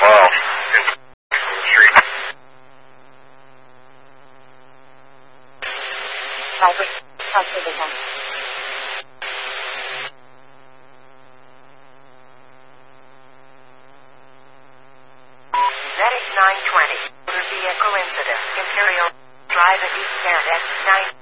in the street. Albert, talk to the one. ZX920, motor vehicle incident, Imperial Drive at East End, X9.